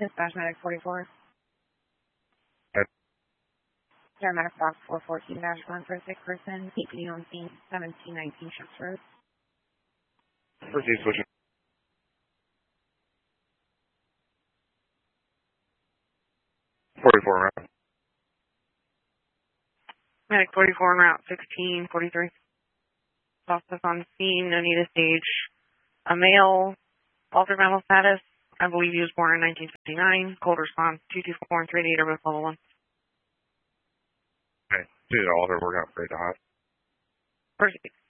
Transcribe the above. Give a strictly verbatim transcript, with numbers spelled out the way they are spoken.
Dispatch Medic forty-four. Okay. Paramedic Box four fourteen dash one for a sick person. P P D on scene seventeen nineteen Ships Road. Proceed switching. forty-four round. Medic forty-four on route sixteen forty-three. Suspect on scene, no need to stage. A male, altered mental status. I believe he was born in nineteen fifty-nine. Cold response two two four and three eight are both level one. Okay. Do the alter, we're going to upgrade to hot. Proceed.